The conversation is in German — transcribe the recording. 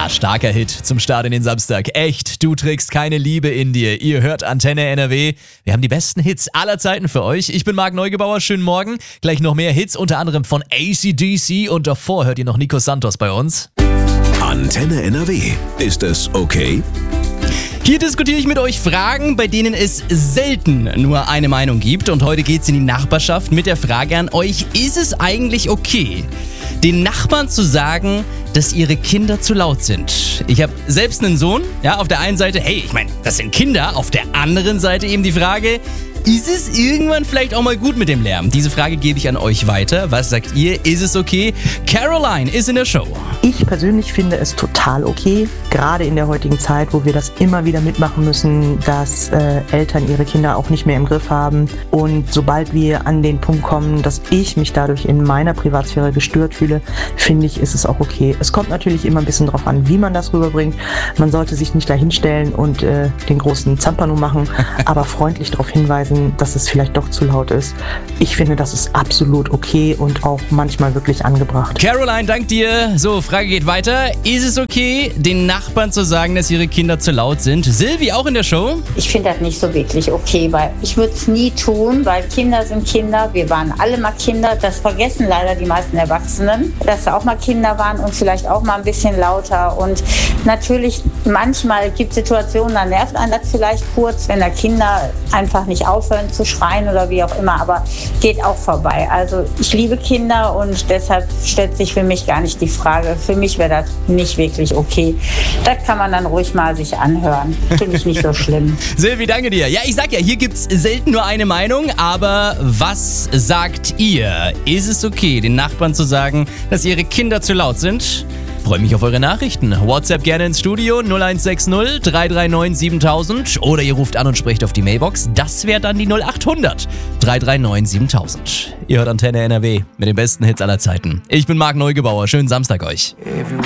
Ja, starker Hit zum Start in den Samstag. Echt, du trägst keine Liebe in dir. Ihr hört Antenne NRW. Wir haben die besten Hits aller Zeiten für euch. Ich bin Marc Neugebauer, schönen Morgen. Gleich noch mehr Hits, unter anderem von AC/DC. Und davor hört ihr noch Nico Santos bei uns. Antenne NRW. Ist es okay? Hier diskutiere ich mit euch Fragen, bei denen es selten nur eine Meinung gibt. Und heute geht's in die Nachbarschaft mit der Frage an euch: Ist es eigentlich okay, den Nachbarn zu sagen, dass ihre Kinder zu laut sind? Ich habe selbst einen Sohn. Ja, auf der einen Seite, hey, ich meine, das sind Kinder. Auf der anderen Seite eben die Frage: Ist es irgendwann vielleicht auch mal gut mit dem Lärm? Diese Frage gebe ich an euch weiter. Was sagt ihr? Ist es okay? Caroline ist in der Show. Ich persönlich finde es total okay, gerade in der heutigen Zeit, wo wir das immer wieder mitmachen müssen, dass Eltern ihre Kinder auch nicht mehr im Griff haben. Und sobald wir an den Punkt kommen, dass ich mich dadurch in meiner Privatsphäre gestört fühle, finde ich, ist es auch okay. Es kommt natürlich immer ein bisschen drauf an, wie man das rüberbringt. Man sollte sich nicht dahinstellen und den großen Zampano machen, aber freundlich darauf hinweisen, dass es vielleicht doch zu laut ist. Ich finde, das ist absolut okay und auch manchmal wirklich angebracht. Caroline, dank dir. So, Frage geht weiter. Ist es okay, den Nachbarn zu sagen, dass ihre Kinder zu laut sind? Silvi auch in der Show. Ich finde das nicht so wirklich okay, weil ich würde es nie tun, weil Kinder sind Kinder. Wir waren alle mal Kinder. Das vergessen leider die meisten Erwachsenen, dass sie auch mal Kinder waren und vielleicht auch mal ein bisschen lauter. Und natürlich, manchmal gibt es Situationen, da nervt einen das vielleicht kurz, wenn da Kinder einfach nicht aufhören zu schreien oder wie auch immer, aber geht auch vorbei. Also ich liebe Kinder und deshalb stellt sich für mich gar nicht die Frage. Für mich wäre das nicht wirklich okay. Das kann man dann ruhig mal sich anhören. Finde ich nicht so schlimm. Silvi, danke dir. Ja, ich sag ja, hier gibt's selten nur eine Meinung, aber was sagt ihr? Ist es okay, den Nachbarn zu sagen, dass ihre Kinder zu laut sind? Freue mich auf eure Nachrichten. WhatsApp gerne ins Studio 0160 339 7000 oder ihr ruft an und sprecht auf die Mailbox. Das wäre dann die 0800 339 7000. Ihr hört Antenne NRW mit den besten Hits aller Zeiten. Ich bin Marc Neugebauer. Schönen Samstag euch.